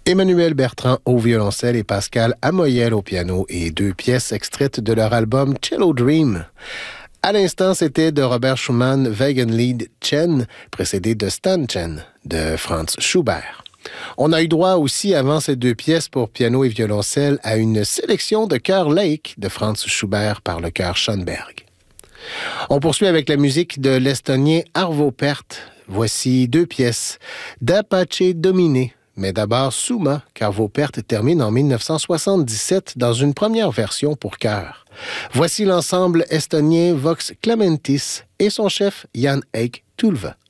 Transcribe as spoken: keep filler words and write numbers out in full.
Emmanuel Bertrand au violoncelle et Pascal Amoyel au piano et deux pièces extraites de leur album Cello Dream. À l'instant, c'était de Robert Schumann, Wagenlied Chen, précédé de Stan Chen de Franz Schubert. On a eu droit aussi, avant ces deux pièces pour piano et violoncelle, à une sélection de Chœur Lake de Franz Schubert par le chœur Schoenberg. On poursuit avec la musique de l'estonien Arvo Pärt. Voici deux pièces d'Apache Dominé. Mais d'abord Suma, qu'Arvo Pärt termine en dix-neuf cent soixante-dix-sept dans une première version pour chœur. Voici l'ensemble estonien Vox Clementis et son chef Jan Eik Tulve.